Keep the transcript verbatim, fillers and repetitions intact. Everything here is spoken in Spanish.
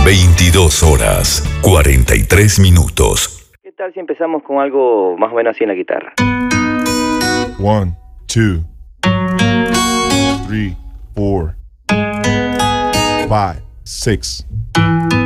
veintidós horas, cuarenta y tres minutos. ¿Qué tal si empezamos con algo más o menos así en la guitarra? One, two, three, four, five, six.